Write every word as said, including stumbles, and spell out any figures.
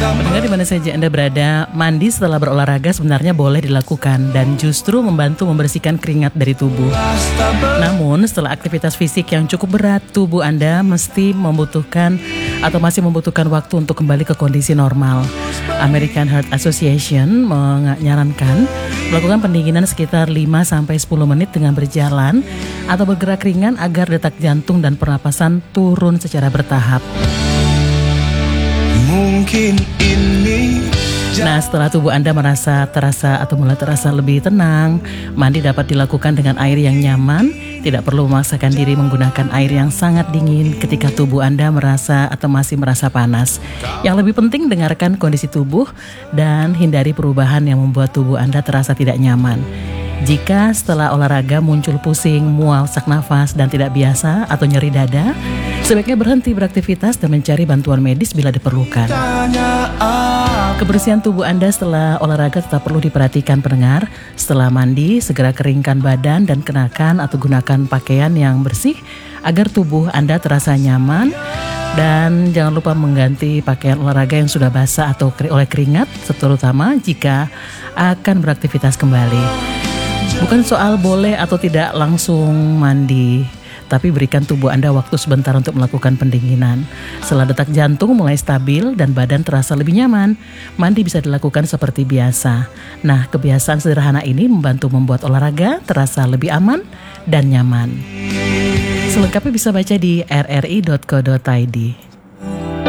Pendengar di mana saja Anda berada, mandi setelah berolahraga sebenarnya boleh dilakukan dan justru membantu membersihkan keringat dari tubuh. Namun setelah aktivitas fisik yang cukup berat, tubuh Anda mesti membutuhkan atau masih membutuhkan waktu untuk kembali ke kondisi normal. American Heart Association menyarankan melakukan pendinginan sekitar lima sampai sepuluh menit dengan berjalan atau bergerak ringan agar detak jantung dan pernapasan turun secara bertahap. Mungkin ini. Nah, setelah tubuh Anda merasa terasa atau mulai terasa lebih tenang, mandi dapat dilakukan dengan air yang nyaman. Tidak perlu memaksakan diri menggunakan air yang sangat dingin ketika tubuh Anda merasa atau masih merasa panas. Yang lebih penting, dengarkan kondisi tubuh dan hindari perubahan yang membuat tubuh Anda terasa tidak nyaman. Jika setelah olahraga muncul pusing, mual, sak nafas, dan tidak biasa atau nyeri dada, sebaiknya berhenti beraktivitas dan mencari bantuan medis bila diperlukan. Kebersihan tubuh Anda setelah olahraga tetap perlu diperhatikan pendengar. Setelah mandi, segera keringkan badan dan kenakan atau gunakan pakaian yang bersih agar tubuh Anda terasa nyaman. Dan jangan lupa mengganti pakaian olahraga yang sudah basah atau oleh keringat, terutama jika akan beraktivitas kembali. Bukan soal boleh atau tidak langsung mandi, tapi berikan tubuh Anda waktu sebentar untuk melakukan pendinginan. Setelah detak jantung mulai stabil dan badan terasa lebih nyaman, mandi bisa dilakukan seperti biasa. Nah, kebiasaan sederhana ini membantu membuat olahraga terasa lebih aman dan nyaman. Selengkapnya bisa baca di r r i dot co dot i d.